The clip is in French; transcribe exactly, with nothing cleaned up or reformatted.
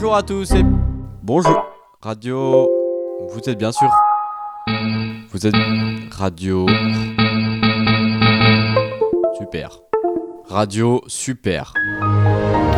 Bonjour à tous et bonjour. Radio. Vous êtes bien sûr. Vous êtes radio. Super. Radio super.